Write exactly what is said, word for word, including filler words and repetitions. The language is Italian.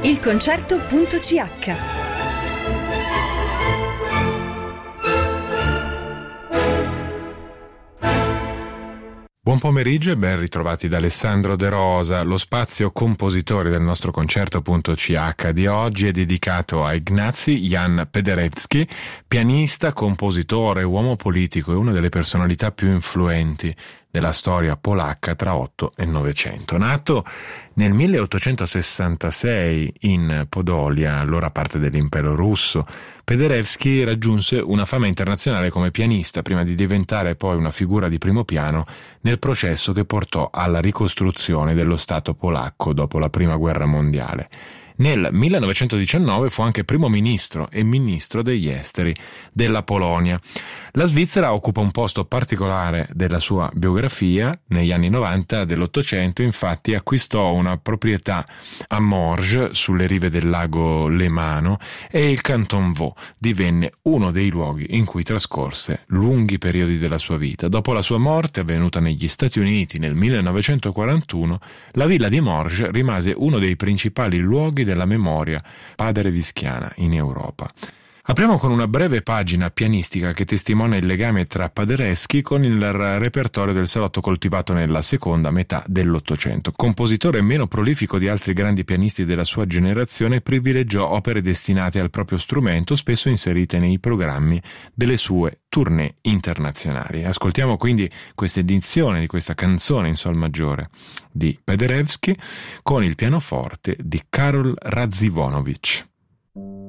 il concerto punto c h. Buon pomeriggio e ben ritrovati da Alessandro De Rosa. Lo spazio compositori del nostro concerto punto c h di oggi è dedicato a Ignacy Jan Paderewski, pianista, compositore, uomo politico e una delle personalità più influenti della storia polacca tra otto e novecento. Nato nel milleottocentosessantasei in Podolia, allora parte dell'impero russo, Paderewski raggiunse una fama internazionale come pianista prima di diventare poi una figura di primo piano nel processo che portò alla ricostruzione dello Stato polacco dopo la Prima Guerra Mondiale. Nel millenovecentodiciannove fu anche primo ministro e ministro degli esteri della Polonia. La Svizzera occupa un posto particolare della sua biografia. Negli anni novanta dell'Ottocento, infatti, acquistò una proprietà a Morges, sulle rive del lago Lemano, e il Canton Vaud divenne uno dei luoghi in cui trascorse lunghi periodi della sua vita. Dopo la sua morte, avvenuta negli Stati Uniti nel millenovecentoquarantuno, la villa di Morges rimase uno dei principali luoghi della memoria paderewskiana in Europa. Apriamo con una breve pagina pianistica che testimonia il legame tra Paderewski con il repertorio del salotto coltivato nella seconda metà dell'Ottocento. Compositore meno prolifico di altri grandi pianisti della sua generazione, privilegiò opere destinate al proprio strumento, spesso inserite nei programmi delle sue tournée internazionali. Ascoltiamo quindi questa edizione di questa canzone in sol maggiore di Paderewski con il pianoforte di Karol Radziwonowicz.